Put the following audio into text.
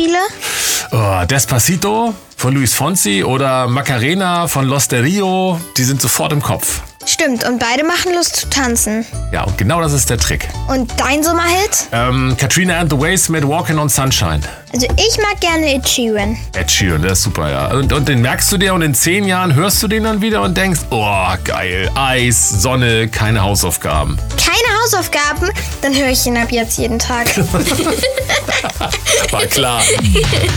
Beispiele? Despacito von Luis Fonsi oder Macarena von Los de Rio, die sind sofort im Kopf. Stimmt, und beide machen Lust zu tanzen. Ja, und genau das ist der Trick. Und dein Sommerhit? Katrina and the Waves mit Walking on Sunshine. Also ich mag gerne Ed Sheeran. Ed Sheeran, der ist super, ja. Und den merkst du dir und in 10 Jahren hörst du den dann wieder und denkst, oh, geil, Eis, Sonne, keine Hausaufgaben. Keine Hausaufgaben? Dann höre ich ihn ab jetzt jeden Tag. War klar.